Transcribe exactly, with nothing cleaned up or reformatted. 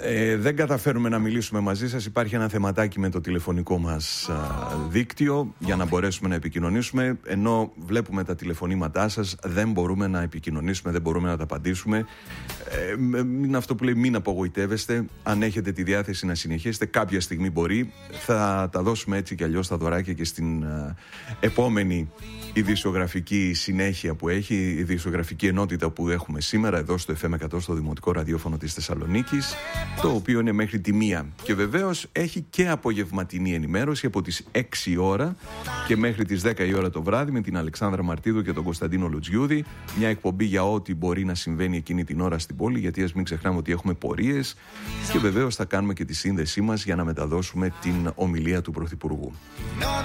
Ε, δεν καταφέρουμε να μιλήσουμε μαζί σας. Υπάρχει ένα θεματάκι με το τηλεφωνικό μας α, δίκτυο για να μπορέσουμε να επικοινωνήσουμε. Ενώ βλέπουμε τα τηλεφωνήματά σας, δεν μπορούμε να επικοινωνήσουμε, δεν μπορούμε να τα απαντήσουμε. Ε, είναι αυτό που λέει, μην απογοητεύεστε. Αν έχετε τη διάθεση να συνεχίσετε, κάποια στιγμή μπορεί. Θα τα δώσουμε έτσι κι αλλιώς τα δωράκια και στην α, επόμενη ειδησιογραφική συνέχεια που έχει, η ειδησιογραφική ενότητα που έχουμε σήμερα εδώ στο εφ εμ εκατό, στο Δημοτικό Ραδιόφωνο της Θεσσαλονίκης, το οποίο είναι μέχρι τη μία. Και βεβαίως έχει και απογευματινή ενημέρωση από τις έξι η ώρα και μέχρι τις δέκα η ώρα το βράδυ με την Αλεξάνδρα Μαρτίδου και τον Κωνσταντίνο Λουτζιούδη. Μια εκπομπή για ό,τι μπορεί να συμβαίνει εκείνη την ώρα στην πόλη, γιατί ας μην ξεχνάμε ότι έχουμε πορείες και βεβαίως θα κάνουμε και τη σύνδεσή μας για να μεταδώσουμε την ομιλία του Πρωθυπουργού.